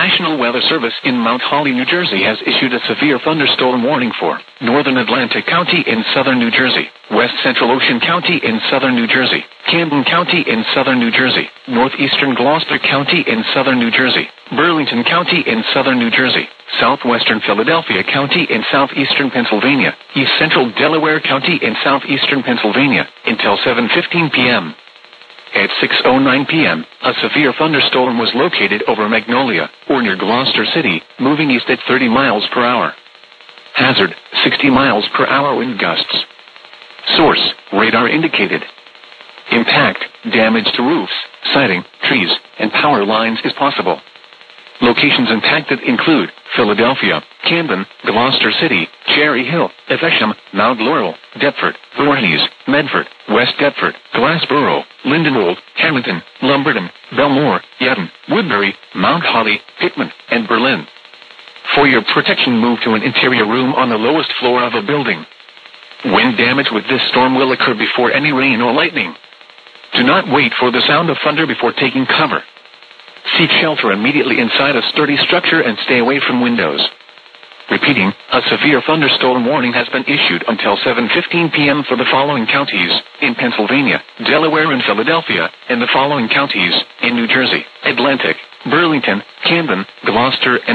National Weather Service in Mount Holly, New Jersey has issued a severe thunderstorm warning for northern Atlantic County in southern New Jersey, west central Ocean County in southern New Jersey, Camden County in southern New Jersey, northeastern Gloucester County in southern New Jersey, Burlington County in southern New Jersey, southwestern Philadelphia County in southeastern Pennsylvania, east central Delaware County in southeastern Pennsylvania, until 7:15 p.m. At 6:09 p.m., a severe thunderstorm was located over Magnolia, or near Gloucester City, moving east at 30 miles per hour. Hazard, 60 miles per hour wind gusts. Source, radar indicated. Impact, damage to roofs, siding, trees, and power lines is possible. Locations impacted include Philadelphia, Camden, Gloucester City, Cherry Hill, Evesham, Mount Laurel, Deptford, Voorhees, Medford, West Deptford, Glassboro, Lindenwold, Hamilton, Lumberton, Belmore, Yadden, Woodbury, Mount Holly, Pittman, and Berlin. For your protection, move to an interior room on the lowest floor of a building. Wind damage with this storm will occur before any rain or lightning. Do not wait for the sound of thunder before taking cover. Seek shelter immediately inside a sturdy structure and stay away from windows. Repeating, a severe thunderstorm warning has been issued until 7:15 p.m. for the following counties in Pennsylvania, Delaware, and Philadelphia, and the following counties in New Jersey, Atlantic, Burlington, Camden, Gloucester, and